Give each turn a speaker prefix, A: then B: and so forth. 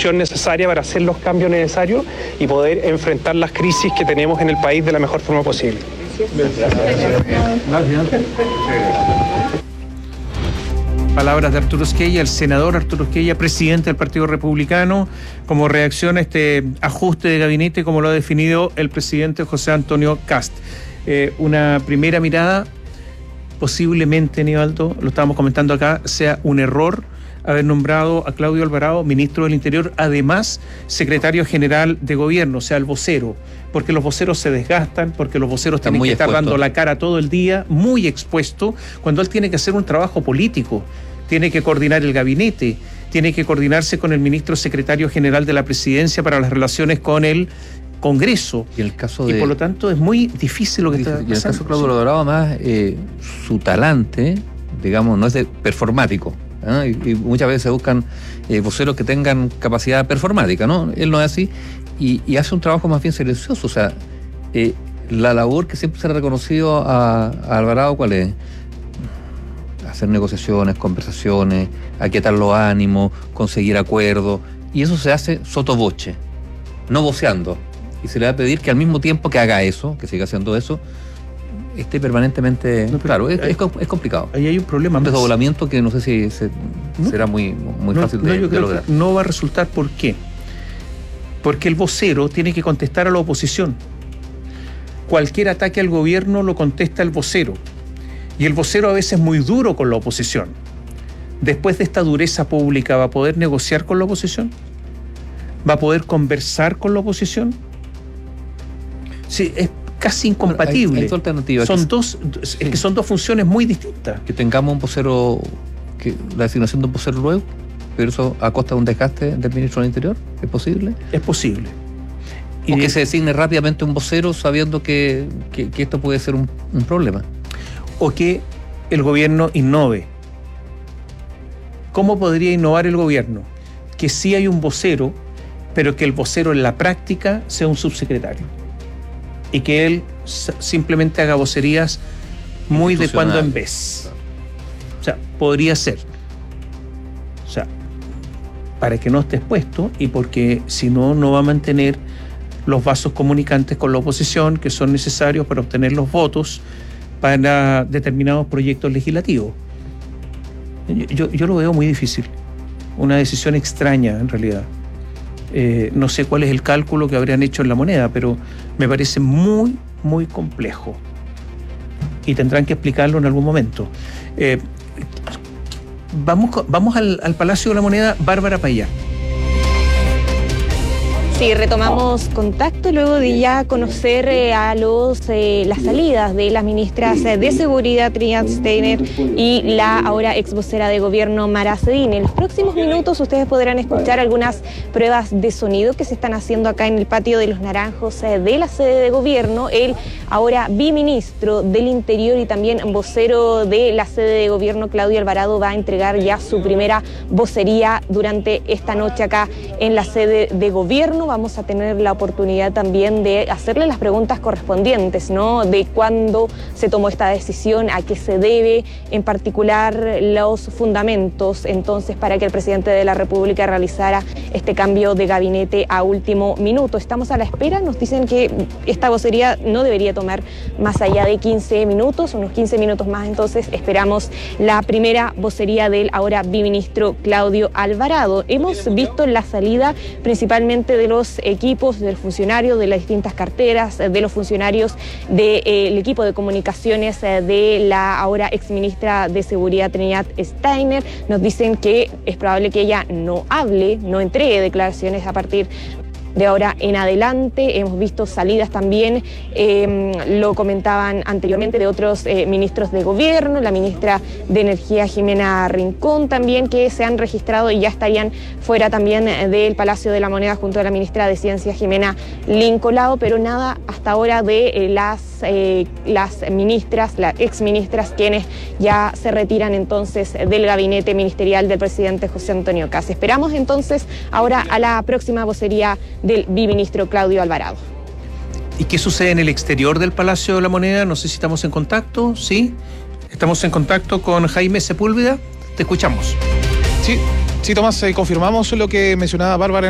A: convicción necesaria para hacer los cambios necesarios y poder enfrentar las crisis que tenemos en el país de la mejor forma posible.
B: Gracias. Palabras de Arturo Esquella, el senador Arturo Esquella, presidente del Partido Republicano, como reacción a este ajuste de gabinete, como lo ha definido el presidente José Antonio Kast. Una primera mirada, posiblemente, Nivaldo, lo estábamos comentando acá, sea un error haber nombrado a Claudio Alvarado ministro del Interior, además secretario general de gobierno, o sea, el vocero, porque los voceros se desgastan, porque los voceros tienen que estar dando la cara todo el día, muy expuesto, cuando él tiene que hacer un trabajo político, tiene que coordinar el gabinete, tiene que coordinarse con el ministro secretario general de la presidencia para las relaciones con el Congreso. Y por lo tanto es muy difícil lo que está pasando.
C: Y en el caso de Claudio Alvarado, además, su talante, digamos, no es de performático. Y muchas veces se buscan voceros que tengan capacidad performática, ¿no? Él no es así y hace un trabajo más bien silencioso. O sea, la labor que siempre se le ha reconocido a Alvarado, ¿cuál es? Hacer negociaciones, conversaciones, aquietar los ánimos, conseguir acuerdos, y eso se hace sotovoce, no voceando. Y se le va a pedir que al mismo tiempo que haga eso, que siga haciendo eso, esté permanentemente... No, claro, es complicado.
B: Ahí hay un problema.
C: Un desdoblamiento que no sé si será muy fácil de lograr.
B: No va a resultar. ¿Por qué? Porque el vocero tiene que contestar a la oposición. Cualquier ataque al gobierno lo contesta el vocero. Y el vocero a veces es muy duro con la oposición. Después de esta dureza pública, ¿va a poder negociar con la oposición? ¿Va a poder conversar con la oposición? Sí, es casi incompatible.
C: Hay alternativas.
B: Son dos funciones muy distintas.
C: Que tengamos un vocero, la designación de un vocero luego, pero eso a costa de un desgaste del ministro del Interior, ¿es posible?
B: Es posible.
C: O que se designe rápidamente un vocero sabiendo que esto puede ser un problema.
B: O que el gobierno innove. ¿Cómo podría innovar el gobierno? Que sí hay un vocero, pero que el vocero en la práctica sea un subsecretario. Y que él simplemente haga vocerías muy de cuando en vez. O sea, podría ser. O sea, para que no esté expuesto y porque si no, no va a mantener los vasos comunicantes con la oposición que son necesarios para obtener los votos para determinados proyectos legislativos. Yo lo veo muy difícil. Una decisión extraña, en realidad. No sé cuál es el cálculo que habrían hecho en La Moneda, pero me parece muy, muy complejo. Y tendrán que explicarlo en algún momento. Vamos al Palacio de la Moneda, Bárbara Payá.
D: Sí, retomamos contacto luego de ya conocer las salidas de las ministras de Seguridad, Trinidad Steiner, y la ahora ex vocera de gobierno, Mara Cedini. En los próximos minutos ustedes podrán escuchar algunas pruebas de sonido que se están haciendo acá en el patio de los Naranjos de la sede de gobierno. El ahora biministro del Interior y también vocero de la sede de gobierno, Claudio Alvarado, va a entregar ya su primera vocería durante esta noche acá en la sede de gobierno. Vamos a tener la oportunidad también de hacerle las preguntas correspondientes, ¿no? De cuándo se tomó esta decisión, a qué se debe, en particular los fundamentos, entonces, para que el presidente de la República realizara este cambio de gabinete a último minuto. Estamos a la espera, nos dicen que esta vocería no debería tomar más allá de 15 minutos, unos 15 minutos más, entonces esperamos la primera vocería del ahora biministro Claudio Alvarado. Hemos visto la salida principalmente de los equipos, de los funcionarios de las distintas carteras, de los funcionarios del equipo de comunicaciones de la ahora exministra de Seguridad, Trinidad Steiner. Nos dicen que es probable que ella no hable, no entregue declaraciones a partir de ahora en adelante. Hemos visto salidas también, lo comentaban anteriormente, de otros ministros de gobierno, la ministra de Energía, Jimena Rincón, también, que se han registrado y ya estarían fuera también del Palacio de la Moneda junto a la ministra de Ciencia, Jimena Lincolao, pero nada hasta ahora de las ministras, las exministras, quienes ya se retiran entonces del gabinete ministerial del presidente José Antonio Kast. Esperamos entonces ahora a la próxima vocería del biministro Claudio Alvarado.
B: ¿Y qué sucede en el exterior del Palacio de la Moneda? No sé si estamos en contacto, ¿sí? Estamos en contacto con Jaime Sepúlveda. Te escuchamos.
E: Sí, Tomás, confirmamos lo que mencionaba Bárbara